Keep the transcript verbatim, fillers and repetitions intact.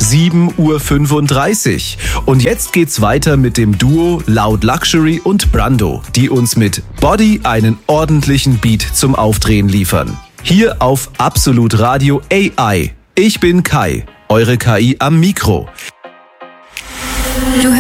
sieben Uhr fünfunddreißig. Und jetzt geht's weiter mit dem Duo Loud Luxury und Brando, die uns mit Body einen ordentlichen Beat zum Aufdrehen liefern. Hier auf Absolut Radio A I. Ich bin Kai, eure K I am Mikro.